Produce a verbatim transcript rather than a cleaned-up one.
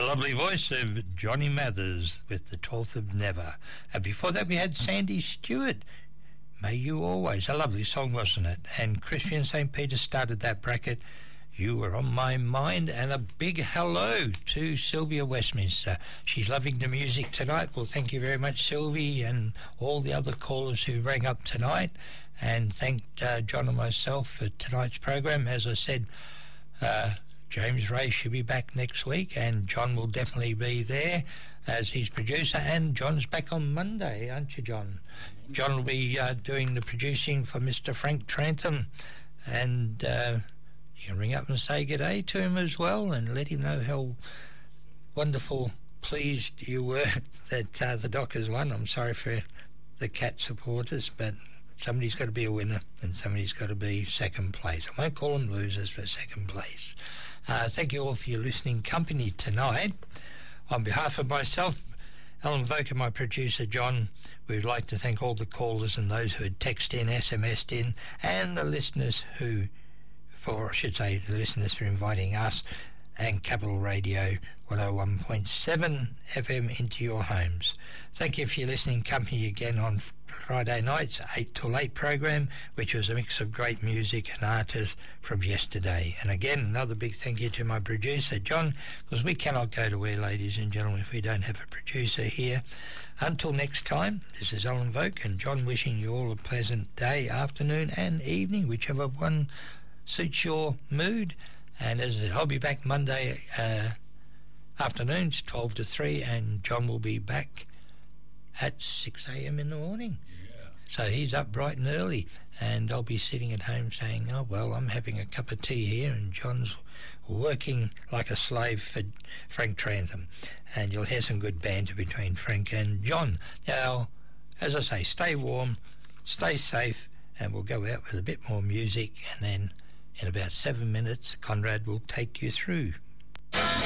lovely voice of Johnny Mathers with The twelfth of Never. And before that we had Sandy Stewart, May You Always. A lovely song, wasn't it? And Christian Saint Peter started that bracket. You Were On My Mind. And a big hello to Sylvia Westminster. She's loving the music tonight. Well, thank you very much, Sylvie, and all the other callers who rang up tonight. And thanked uh, John and myself for tonight's program. As I said, uh, James Ray should be back next week, and John will definitely be there as his producer. And John's back on Monday, aren't you, John? John will be uh, doing the producing for Mister Frank Trantham, and uh, you can ring up and say good day to him as well, and let him know how wonderful pleased you were that uh, the Dockers won. I'm sorry for the Cat supporters, but somebody's got to be a winner and somebody's got to be second place. I won't call them losers for second place. Uh, thank you all for your listening company tonight. On behalf of myself, Alan Voke, and my producer John, we'd like to thank all the callers and those who had texted in, S M S'd in, and the listeners who, for I should say, the listeners for inviting us and Capital Radio one oh one point seven F M into your homes. Thank you for your listening company again on Friday nights, eight till eight program, which was a mix of great music and artists from yesterday. And again, another big thank you to my producer, John, because we cannot go to air, ladies and gentlemen, if we don't have a producer here. Until next time, this is Alan Voke and John wishing you all a pleasant day, afternoon and evening, whichever one suits your mood. And as I said, I'll be back Monday uh, afternoons, twelve to three, and John will be back at six a.m. in the morning. Yeah. So he's up bright and early, and I'll be sitting at home saying, oh, well, I'm having a cup of tea here, and John's working like a slave for Frank Trantham. And you'll hear some good banter between Frank and John. Now, as I say, stay warm, stay safe, and we'll go out with a bit more music, and then in about seven minutes, Conrad will take you through.